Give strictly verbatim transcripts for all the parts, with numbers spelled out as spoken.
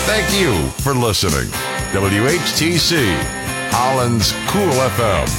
Thank you for listening. W H T C, Holland's Cool F M.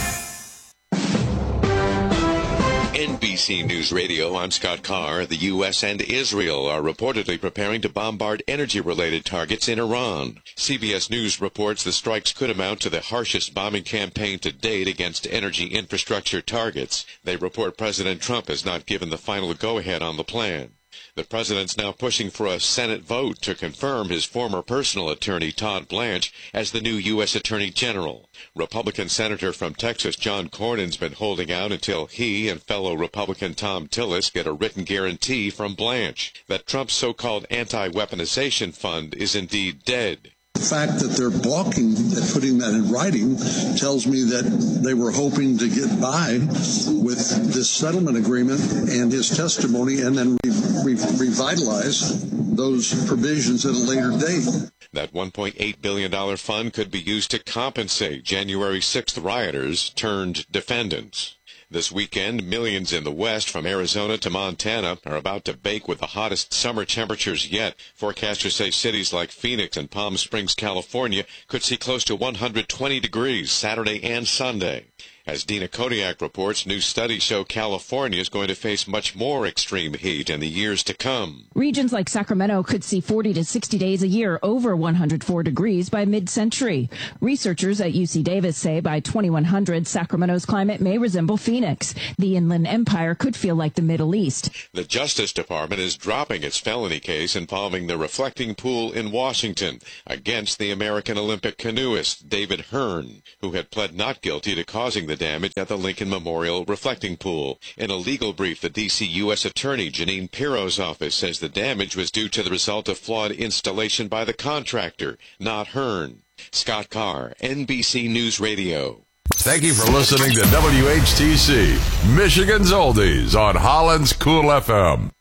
N B C News Radio, I'm Scott Carr. The U S and Israel are reportedly preparing to bombard energy-related targets in Iran. C B S News reports the strikes could amount to the harshest bombing campaign to date against energy infrastructure targets. They report President Trump has not given the final go-ahead on the plan. The president's now pushing for a Senate vote to confirm his former personal attorney, Todd Blanche, as the new U S Attorney General. Republican Senator from Texas, John Cornyn's been holding out until he and fellow Republican Tom Tillis get a written guarantee from Blanche that Trump's so-called anti-weaponization fund is indeed dead. The fact that they're balking at putting that in writing tells me that they were hoping to get by with this settlement agreement and his testimony and then re- re- revitalize those provisions at a later date. That one point eight billion dollars fund could be used to compensate January sixth rioters turned defendants. This weekend, millions in the West, from Arizona to Montana, are about to bake with the hottest summer temperatures yet. Forecasters say cities like Phoenix and Palm Springs, California, could see close to one hundred twenty degrees Saturday and Sunday. As Dina Kodiak reports, new studies show California is going to face much more extreme heat in the years to come. Regions like Sacramento could see forty to sixty days a year over one hundred four degrees by mid-century. Researchers at U C Davis say by twenty-one hundred, Sacramento's climate may resemble Phoenix. The Inland Empire could feel like the Middle East. The Justice Department is dropping its felony case involving the reflecting pool in Washington against the American Olympic canoeist David Hearn, who had pled not guilty to causing the damage at the Lincoln Memorial reflecting pool. In a legal brief, the D C U S Attorney Janine Pirro's office says the damage was due to the result of flawed installation by the contractor, not Hearn. Scott Carr, N B C News Radio. Thank you for listening to W H T C, Michigan's Oldies on Holland's Cool F M.